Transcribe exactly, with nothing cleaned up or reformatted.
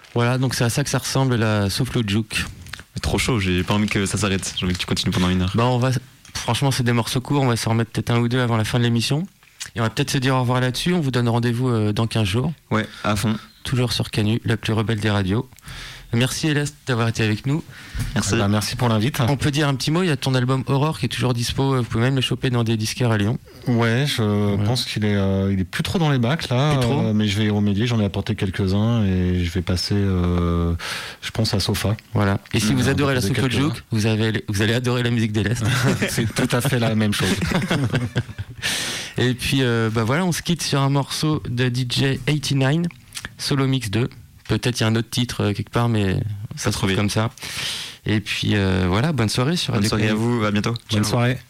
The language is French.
Voilà, donc c'est à ça que ça ressemble la Souffle Juke. Trop chaud, j'ai pas envie que ça s'arrête. J'ai envie que tu continues pendant une heure. Bah on va, franchement, c'est des morceaux courts. On va s'en remettre peut-être un ou deux avant la fin de l'émission. Et on va peut-être se dire au revoir là-dessus. On vous donne rendez-vous dans quinze jours. Ouais, à fond. Toujours sur Canu, la plus rebelle des radios. Merci Hélène d'avoir été avec nous. Merci. Bah, merci pour l'invite. On peut dire un petit mot, il y a ton album Aurore qui est toujours dispo. Vous pouvez même le choper dans des disquaires à Lyon. Ouais, je voilà. pense qu'il est, euh, il est plus trop dans les bacs là, plus trop. Euh, mais je vais y remédier. J'en ai apporté quelques-uns et je vais passer, euh, je pense à Sofa. Voilà. Et si mmh, vous adorez la Souffle Juke, vous, avez, vous allez adorer la musique d'Hélène. C'est tout à fait la même chose. Et puis, euh, bah voilà, on se quitte sur un morceau de D J quatre-vingt-dix-neuf, Solo Mix deux. Peut-être il y a un autre titre euh, quelque part, mais ça se trouve comme ça. Et puis euh, voilà, bonne soirée sur Bonne Radio soirée Canu. à vous, à bientôt. Bonne Ciao. soirée.